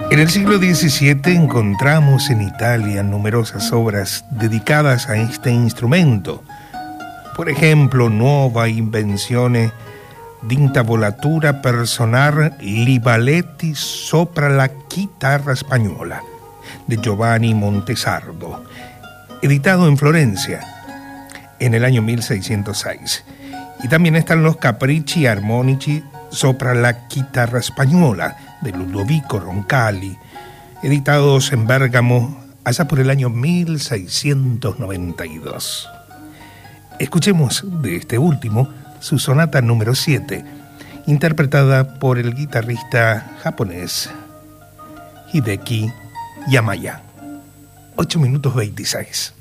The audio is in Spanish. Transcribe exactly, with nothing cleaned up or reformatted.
En el siglo diecisiete encontramos en Italia numerosas obras dedicadas a este instrumento. Por ejemplo, Nuova invenzione d'intavolatura per sonar libaletti sopra la chitarra spagnola, de Giovanni Montesardo, editado en Florencia en el año mil seiscientos seis. Y también están los Capricci armonici sopra la chitarra spagnola, de Ludovico Roncalli, editados en Bérgamo allá por el año mil seiscientos noventa y dos. Escuchemos de este último su sonata número siete, interpretada por el guitarrista japonés Hideki Yamaya. ocho minutos veintiséis.